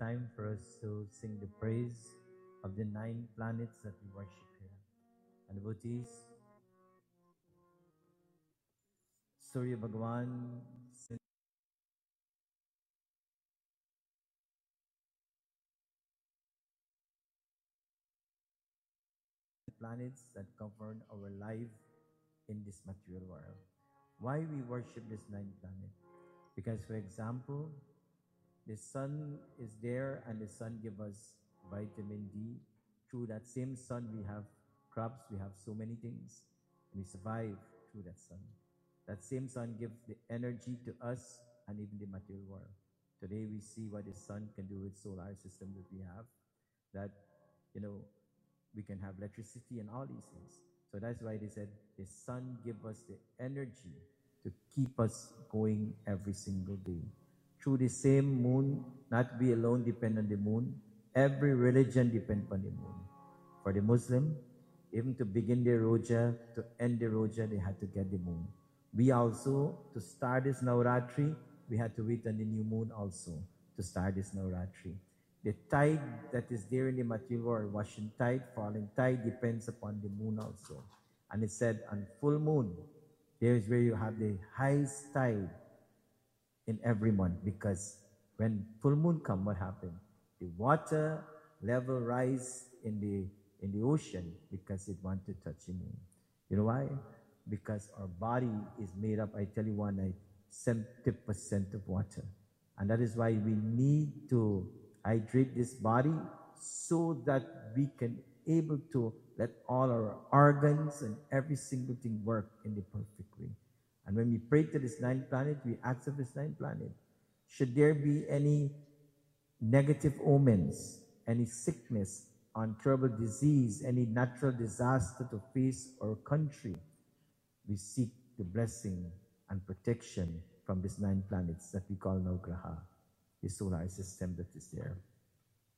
time for us to sing the praise of the 9 planets that we worship here. And devotees, Surya Bhagavan, planets that govern our life in this material world. Why we worship this 9 planet? Because, for example, the sun is there and the sun gives us vitamin D. Through that same sun, we have crops, we have so many things. We survive through that sun. That same sun gives the energy to us and even the material world. Today we see what the sun can do with solar system that we have. That, we can have electricity and all these things. So that's why they said the sun gives us the energy to keep us going every single day. Through the same moon, not we alone depend on the moon. Every religion depends on the moon. For the Muslim, even to begin their Roja, to end the Roja, they had to get the moon. We also, to start this Navratri, we had to wait on the new moon also to start this Navratri. The tide that is there in the material world, washing tide, falling tide, depends upon the moon also. And it said on full moon, there is where you have the highest tide in every month, because when full moon come, what happened? The water level rise in the ocean because it want to touch the moon. You know why? Because our body is made up, I tell you one night, 70% of water. And that is why we need to hydrate this body so that we can able to let all our organs and every single thing work in the perfect way. And when we pray to this 9 planet, we ask of this 9 planet, should there be any negative omens, any sickness, uncurable disease, any natural disaster to face our country, we seek the blessing and protection from these 9 planets that we call Navgraha, the solar system that is there.